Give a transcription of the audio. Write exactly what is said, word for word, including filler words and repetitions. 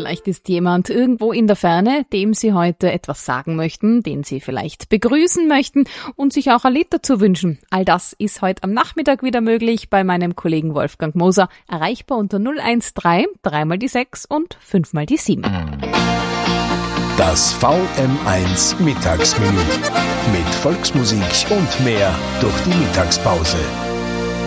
Vielleicht ist jemand irgendwo in der Ferne, dem Sie heute etwas sagen möchten, den Sie vielleicht begrüßen möchten und sich auch ein Lied dazu wünschen. All das ist heute am Nachmittag wieder möglich bei meinem Kollegen Wolfgang Moser, erreichbar unter null eins drei, drei mal die sechs und fünf mal die sieben. Das V M eins Mittagsmenü mit Volksmusik und mehr durch die Mittagspause.